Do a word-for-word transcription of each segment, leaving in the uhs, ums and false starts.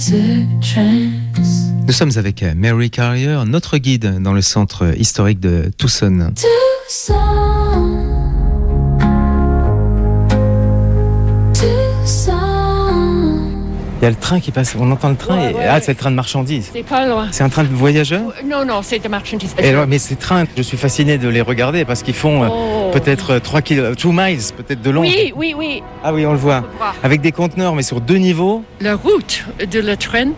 Nous sommes avec Mary Carrier, notre guide dans le centre historique de Tucson. Tucson. Il y a le train qui passe, on entend le train, ouais, et ouais, ah, c'est le train de marchandises. C'est pas loin. C'est un train de voyageurs ? Non, non, c'est de marchandises. Et alors, mais ces trains, je suis fasciné de les regarder parce qu'ils font oh. euh, peut-être trois kilomètres, deux miles, peut-être de long. Oui, oui, oui. Ah oui, on le voit. Avec des conteneurs, mais sur deux niveaux. La route de le train,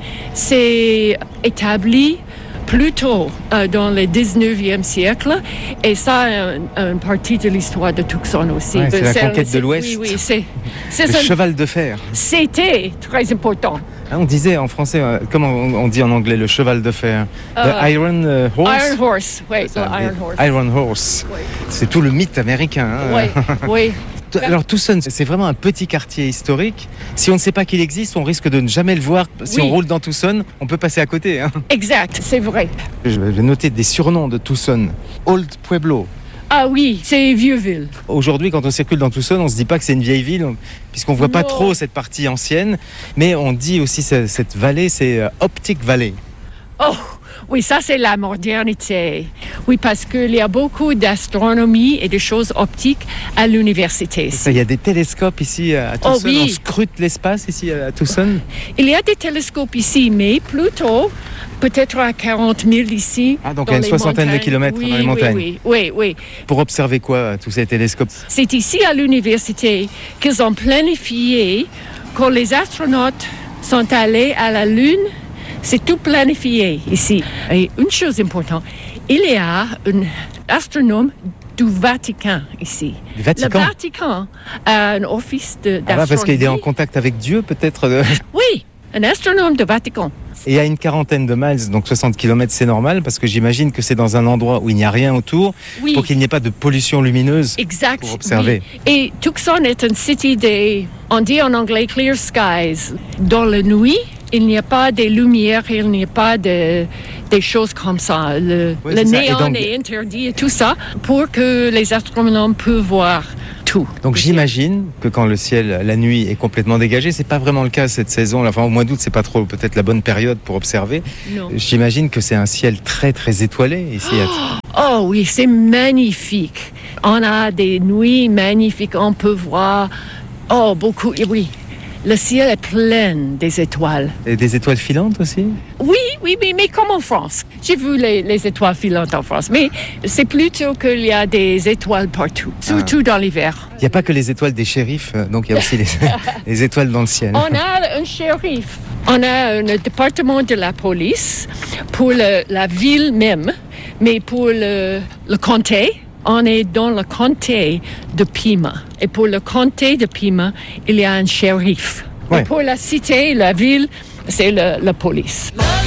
c'est établi plutôt euh, dans le dix-neuvième siècle, et ça, une, une partie de l'histoire de Tucson aussi. Ouais, c'est la c'est, conquête c'est, de l'Ouest. Oui, oui, c'est, c'est le un, cheval de fer. C'était très important. Ah, on disait en français, euh, comment on, on dit en anglais, le cheval de fer euh, The Iron uh, Horse. Iron Horse, oui, ça, Iron Horse. Iron Horse. Oui. C'est tout le mythe américain. Hein. Oui, oui. Alors Tucson, c'est vraiment un petit quartier historique. Si on ne sait pas qu'il existe, on risque de ne jamais le voir. Si oui. on roule dans Tucson, on peut passer à côté. Hein. Exact, c'est vrai. Je vais noter des surnoms de Tucson. Old Pueblo. Ah oui, c'est Vieux-Ville. Aujourd'hui, quand on circule dans Tucson, on ne se dit pas que c'est une vieille ville, puisqu'on ne voit non. pas trop cette partie ancienne. Mais on dit aussi que cette vallée, c'est Optic Valley. Oh oui, ça c'est la modernité. Oui, parce qu'il y a beaucoup d'astronomie et de choses optiques à l'université. Ça, il y a des télescopes ici à Tucson. Oh, oui. On scrute l'espace ici à Tucson. Il y a des télescopes ici, mais plutôt peut-être à quarante mille ici. Ah, donc à une soixantaine montagnes. de kilomètres oui, dans les montagnes. Oui, oui, oui, oui. Pour observer quoi, tous ces télescopes ? C'est ici à l'université qu'ils ont planifié quand les astronautes sont allés à la Lune. C'est tout planifié ici. Et une chose importante, il y a un astronome du Vatican ici. Du Vatican? Le Vatican a un office de, d'astronomie. Ah, parce qu'il est en contact avec Dieu, peut-être de... Oui, un astronome du Vatican. Et à une quarantaine de miles, donc soixante kilomètres, c'est normal, parce que j'imagine que c'est dans un endroit où il n'y a rien autour, oui. pour qu'il n'y ait pas de pollution lumineuse exact, pour observer. Oui. Et Tucson est une cité des, on dit en anglais, clear skies. Dans la nuit, il n'y a pas de lumière, il n'y a pas de, des choses comme ça. Le, oui, le néon donc... est interdit et tout ça pour que les astronomes puissent voir tout. Donc j'imagine que quand le ciel, la nuit est complètement dégagé, c'est pas vraiment le cas cette saison. Enfin, au mois d'août, c'est pas trop peut-être la bonne période pour observer. Non. J'imagine que c'est un ciel très très étoilé ici. Oh, oh oui, c'est magnifique. On a des nuits magnifiques, on peut voir oh beaucoup, oui. Le ciel est plein des étoiles. Et des étoiles filantes aussi ? Oui, oui, mais, mais comme en France. J'ai vu les, les étoiles filantes en France, mais c'est plutôt qu'il y a des étoiles partout, surtout ah. dans l'hiver. Il n'y a pas que les étoiles des shérifs, donc il y a aussi les, les étoiles dans le ciel. On a un shérif, on a un département de la police pour le, la ville même, mais pour le, le comté. On est dans le comté de Pima. Et pour le comté de Pima, il y a un shérif. Ouais. Et pour la cité, la ville, c'est le, la police.